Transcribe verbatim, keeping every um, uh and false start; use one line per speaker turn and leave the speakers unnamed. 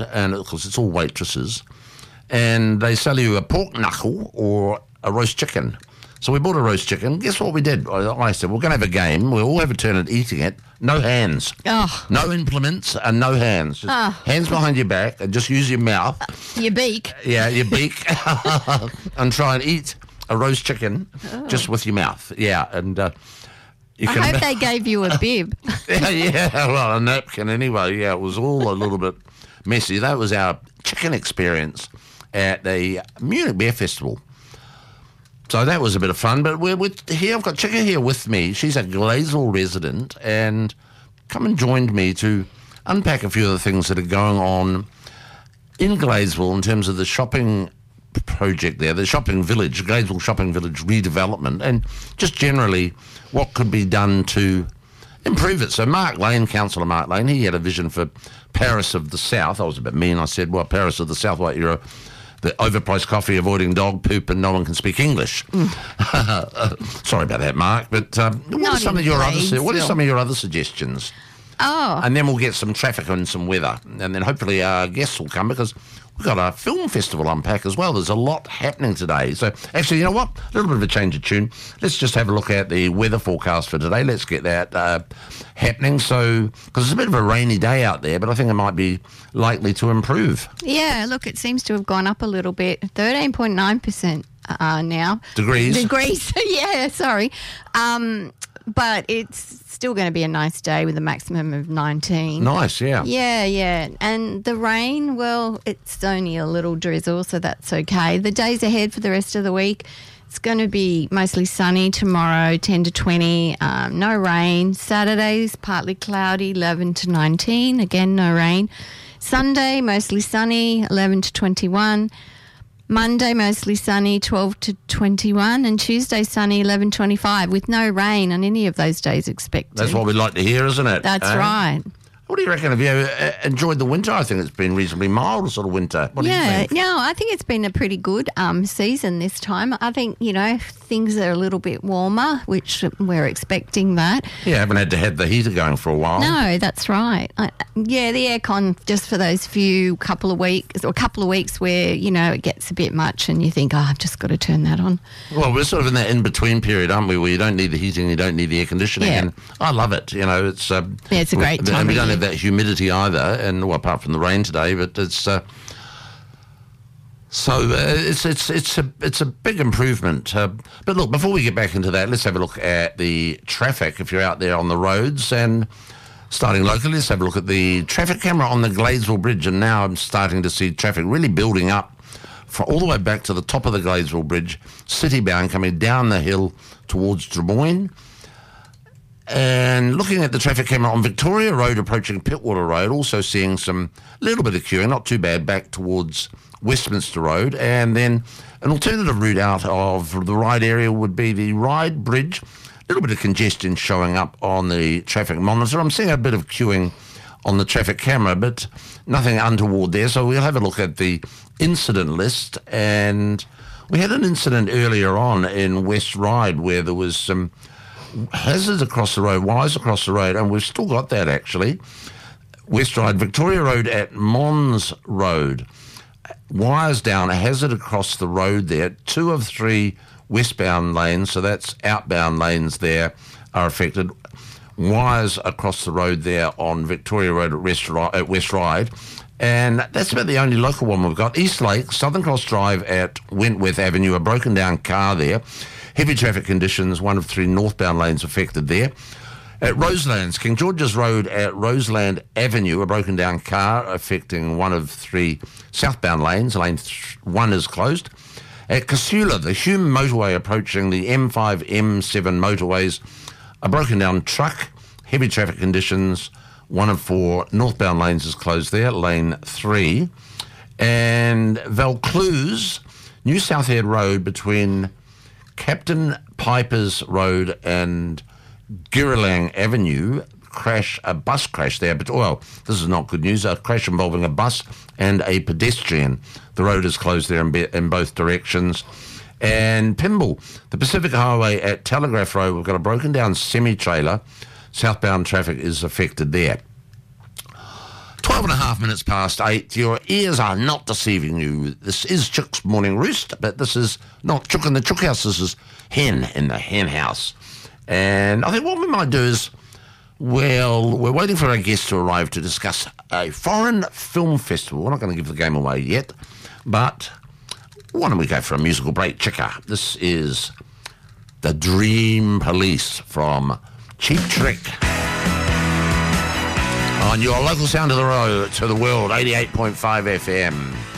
and of course it's all waitresses, and they sell you a pork knuckle or a roast chicken. So we bought a roast chicken. Guess what we did? I said, we're going to have a game. We'll all have a turn at eating it. No hands.
Oh.
No implements and no hands. Just
Oh.
hands behind your back and just use your mouth.
Your beak.
Yeah, your beak. And try and eat a roast chicken
Oh.
just with your mouth. Yeah, and... Uh, you
I
can
hope they gave you a bib.
yeah, yeah, well, a napkin anyway. Yeah, it was all a little bit messy. That was our chicken experience at the Munich Beer Festival. So that was a bit of fun. But we're with here. I've got Chicka here with me. She's a Gleysville resident and come and joined me to unpack a few of the things that are going on in Gleysville in terms of the shopping project there, the shopping village, Gleysville Shopping Village redevelopment, and just generally what could be done to improve it. So Mark Lane, Councillor Mark Lane, he had a vision for Paris of the South. I was a bit mean. I said, well, Paris of the South, what, you're a, the overpriced coffee, avoiding dog poop, and no one can speak English. Mm. Sorry about that, Mark, but um, what, are some of your other, su- what are some of your other suggestions?
Oh.
And then we'll get some traffic and some weather, and then hopefully our guests will come because we've got a film festival unpack as well. There's a lot happening today. So actually, you know what? A little bit of a change of tune. Let's just have a look at the weather forecast for today. Let's get that uh, happening. So, because it's a bit of a rainy day out there, but I think it might be likely to improve.
Yeah, look, it seems to have gone up a little bit. thirteen point nine percent uh, now.
Degrees.
Degrees, yeah, sorry. Um, but it's still going to be a nice day with a maximum of nineteen.
Nice, yeah.
Yeah, yeah. And the rain, well, it's only a little drizzle, so that's okay. The days ahead for the rest of the week, it's going to be mostly sunny tomorrow, ten to twenty, um, no rain. Saturday's partly cloudy, eleven to nineteen, again, no rain. Sunday, mostly sunny, eleven to twenty-one. Monday, mostly sunny, twelve to twenty-one, and Tuesday, sunny, eleven twenty-five, with no rain on any of those days expected.
That's what we'd like to hear, isn't it?
That's
uh,
right.
What do you reckon? Have you uh, enjoyed the winter? I think it's been reasonably mild sort of winter. What
yeah,
do you think?
no, I think it's been a pretty good um, season this time. I think, you know, things are a little bit warmer, which we're expecting that.
Yeah, haven't had to have the heater going for a while.
No, that's right. I, yeah, the aircon just for those few couple of weeks, or couple of weeks where, you know, it gets a bit much and you think, oh, I've just got to turn that on.
Well, we're sort of in that in-between period, aren't we, where you don't need the heating, you don't need the air conditioning.
Yeah.
And I love it. You know, it's... Um,
yeah, it's a great time
And we
of
don't
year.
have that humidity either, and well, apart from the rain today, but it's... Uh, So uh, it's it's it's a it's a big improvement. Uh, but look, before we get back into that, let's have a look at the traffic. If you're out there on the roads, and starting locally, let's have a look at the traffic camera on the Gleysville Bridge. And now I'm starting to see traffic really building up for all the way back to the top of the Gleysville Bridge, city-bound, coming down the hill towards Drummoyne. And looking at the traffic camera on Victoria Road approaching Pittwater Road, also seeing some little bit of queuing, not too bad, back towards Westminster Road. And then an alternative route out of the Ryde area would be the Ryde Bridge. A little bit of congestion showing up on the traffic monitor. I'm seeing a bit of queuing on the traffic camera, but nothing untoward there. So we'll have a look at the incident list. And we had an incident earlier on in West Ryde where there was some hazards across the road, wires across the road, and we've still got that actually. West Ryde, Victoria Road at Mons Road. Wires down, a hazard across the road there. Two of three westbound lanes, so that's outbound lanes there, are affected. Wires across the road there on Victoria Road at West Ryde. At West Ryde. And that's about the only local one we've got. East Lake, Southern Cross Drive at Wentworth Avenue, a broken down car there. Heavy traffic conditions, one of three northbound lanes affected there. At Roselands, King George's Road at Roseland Avenue, a broken down car affecting one of three southbound lanes. Lane th- one is closed. At Casula, the Hume motorway approaching the M five, M seven motorways, a broken down truck, heavy traffic conditions, one of four northbound lanes is closed there, lane three. And Valcluse, New South Head Road between Captain Piper's Road and Girlang Avenue, crash, a bus crash there. But, well, this is not good news. A crash involving a bus and a pedestrian. The road is closed there in, be- in both directions. And Pymble, the Pacific Highway at Telegraph Road, we've got a broken down semi-trailer. Southbound traffic is affected there. Twelve and a half minutes past eight. Your ears are not deceiving you. This is Chook's Morning Roost, but this is not Chook in the Chook House. This is Hen in the Hen House. And I think what we might do is, well, we're waiting for our guest to arrive to discuss a foreign film festival. We're not going to give the game away yet, but why don't we go for a musical break? Chicka. This is The Dream Police from Cheap Trick. On your local sound of the road to the world, eighty-eight point five F M.